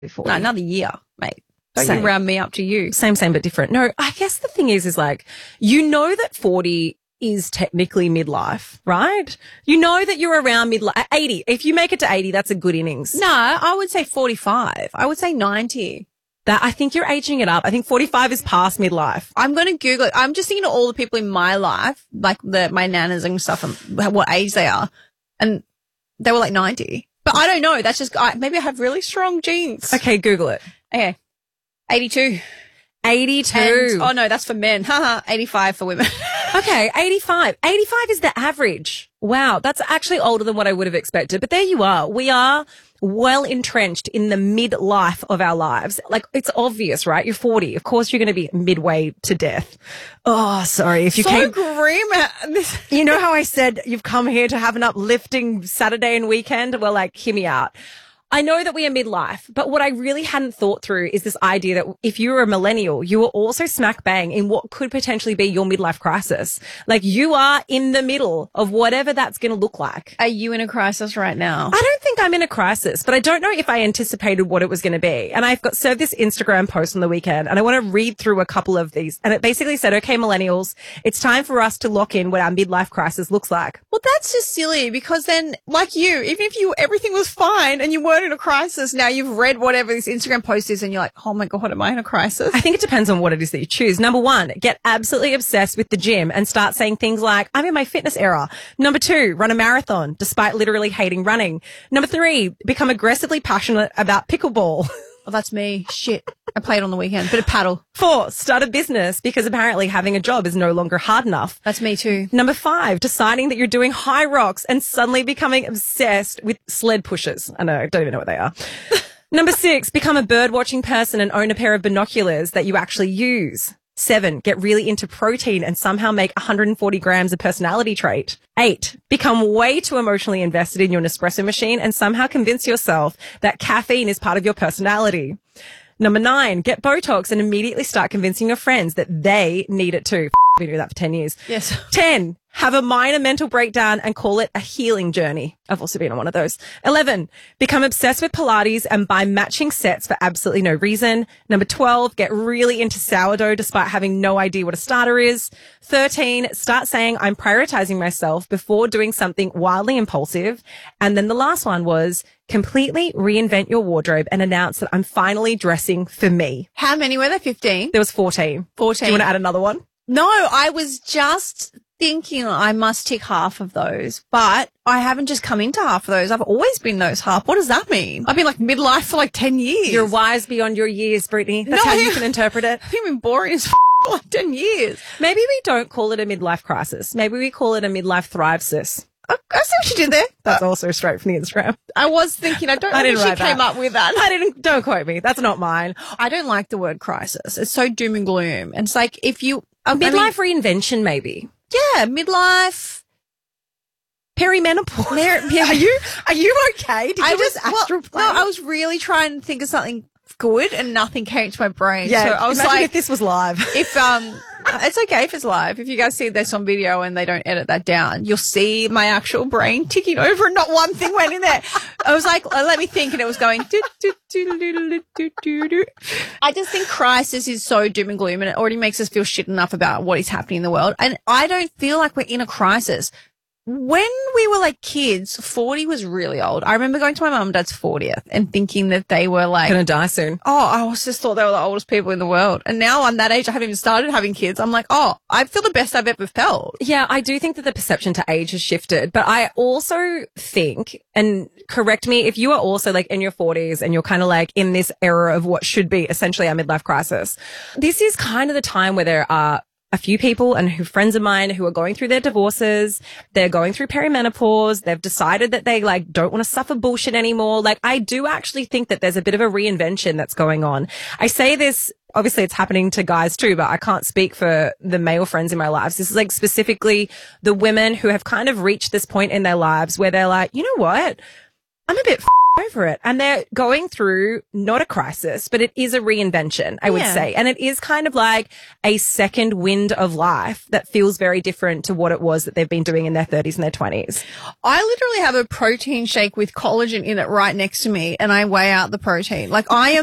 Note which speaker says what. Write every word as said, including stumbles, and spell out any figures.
Speaker 1: before.
Speaker 2: No, another year, mate. Don't
Speaker 1: Same.
Speaker 2: you round me up to you.
Speaker 1: Same, same, but different. No, I guess the thing is, is like, you know that forty is technically midlife, right? You know that you're around midlife. eighty. If you make it to eighty, that's a good innings.
Speaker 2: No, I would say forty-five. I would say ninety.
Speaker 1: That I think you're aging it up. I think forty-five is past midlife.
Speaker 2: I'm going to Google it. I'm just thinking of all the people in my life, like the my nanas and stuff, and what age they are. And they were like ninety. But I don't know. That's just, I, maybe I have really strong genes.
Speaker 1: Okay, Google it.
Speaker 2: Okay. eighty-two.
Speaker 1: eighty-two.
Speaker 2: And, oh, no, that's for men. Haha, eighty-five for women.
Speaker 1: Okay, eighty-five. eighty-five is the average. Wow, that's actually older than what I would have expected. But there you are. We are well entrenched in the midlife of our lives. Like, it's obvious, right? You're forty. Of course, you're going to be midway to death. Oh, sorry. If you
Speaker 2: so
Speaker 1: came,
Speaker 2: grim.
Speaker 1: you know how I said you've come here to have an uplifting Saturday and weekend? Well, like, hear me out. I know that we are midlife, but what I really hadn't thought through is this idea that if you were a millennial, you were also smack bang in what could potentially be your midlife crisis. Like, you are in the middle of whatever that's going to look like.
Speaker 2: Are you in a crisis right now?
Speaker 1: I don't think I'm in a crisis, but I don't know if I anticipated what it was going to be. And I've got served this Instagram post on the weekend, and I want to read through a couple of these. And it basically said, okay, millennials, it's time for us to lock in what our midlife crisis looks like.
Speaker 2: Well, that's just silly, because then, like you, even if you everything was fine and you weren't in a crisis, now you've read whatever this Instagram post is and you're like, oh my God, am I in a crisis?
Speaker 1: I think it depends on what it is that you choose. Number one, get absolutely obsessed with the gym and start saying things like, I'm in my fitness era. Number two, run a marathon despite literally hating running. Number three, become aggressively passionate about pickleball.
Speaker 2: Oh, that's me. Shit. I played on the weekend. Bit of paddle.
Speaker 1: Four, start a business because apparently having a job is no longer hard enough.
Speaker 2: That's me too.
Speaker 1: Number five, deciding that you're doing high rocks and suddenly becoming obsessed with sled pushers. I know, I don't even know what they are. Number six, become a bird watching person and own a pair of binoculars that you actually use. Seven, get really into protein and somehow make one hundred forty grams a personality trait. Eight, become way too emotionally invested in your Nespresso machine and somehow convince yourself that caffeine is part of your personality. Number nine, get Botox and immediately start convincing your friends that they need it too. F- been doing that for ten years.
Speaker 2: Yes.
Speaker 1: ten, have a minor mental breakdown and call it a healing journey. I've also been on one of those. eleven, become obsessed with Pilates and buy matching sets for absolutely no reason. Number twelve, get really into sourdough despite having no idea what a starter is. thirteen, start saying I'm prioritizing myself before doing something wildly impulsive. And then the last one was completely reinvent your wardrobe and announce that I'm finally dressing for me.
Speaker 2: How many were there? fifteen?
Speaker 1: There was fourteen.
Speaker 2: fourteen.
Speaker 1: Do you want to add another one?
Speaker 2: No, I was just thinking I must tick half of those, but I haven't just come into half of those. I've always been those half. What does that mean? I've been like midlife for like ten years.
Speaker 1: You're wise beyond your years, Brittany. That's
Speaker 2: No,
Speaker 1: how
Speaker 2: yeah.
Speaker 1: you can interpret it.
Speaker 2: I've been boring as f- for like ten years.
Speaker 1: Maybe we don't call it a midlife crisis. Maybe we call it a midlife thrive sis.
Speaker 2: I, I see what you did there.
Speaker 1: That's also straight from the Instagram.
Speaker 2: I was thinking, I don't know
Speaker 1: I didn't
Speaker 2: if she
Speaker 1: write
Speaker 2: came
Speaker 1: that.
Speaker 2: up with that.
Speaker 1: I didn't, don't quote me. That's not mine.
Speaker 2: I don't like the word crisis. It's so doom and gloom. And it's like, if you... I mean,
Speaker 1: Midlife reinvention, maybe.
Speaker 2: yeah, midlife.
Speaker 1: Perimenopause.
Speaker 2: There, yeah.
Speaker 1: Are you, are you okay? Did you
Speaker 2: I
Speaker 1: just
Speaker 2: just, well,
Speaker 1: astral
Speaker 2: no,
Speaker 1: plane?
Speaker 2: I was really trying to think of something good and nothing came to my brain.
Speaker 1: Yeah,
Speaker 2: so I was
Speaker 1: imagine
Speaker 2: like,
Speaker 1: if this was live.
Speaker 2: if um it's okay if it's live. If you guys see this on video and they don't edit that down, you'll see my actual brain ticking over and not one thing went in there. I was like, oh, let me think, and it was going do, do, do, do, do, do, do, do. I just think crisis is so doom and gloom, and it already makes us feel shit enough about what is happening in the world. And I don't feel like we're in a crisis. When we were like kids, forty was really old. I remember going to my mum and dad's fortieth and thinking that they were like,
Speaker 1: Gonna die soon.
Speaker 2: oh, I was just thought they were the oldest people in the world. And now I'm that age, I haven't even started having kids. I'm like, oh, I feel the best I've ever felt.
Speaker 1: Yeah, I do think that the perception to age has shifted, but I also think, and correct me if you are also like in your forties and you're kind of like in this era of what should be essentially our midlife crisis. This is kind of the time where there are a few people and who friends of mine who are going through their divorces. They're going through perimenopause. They've decided that they like don't want to suffer bullshit anymore. Like, I do actually think that there's a bit of a reinvention that's going on. I say this, obviously it's happening to guys too, but I can't speak for the male friends in my lives. This is like specifically the women who have kind of reached this point in their lives where they're like, you know what? I'm a bit f- over it. And they're going through not a crisis, but it is a reinvention, I would
Speaker 2: Yeah.
Speaker 1: say. And it is kind of like a second wind of life that feels very different to what it was that they've been doing in their thirties and their twenties.
Speaker 2: I literally have a protein shake with collagen in it right next to me, and I weigh out the protein. Like, I am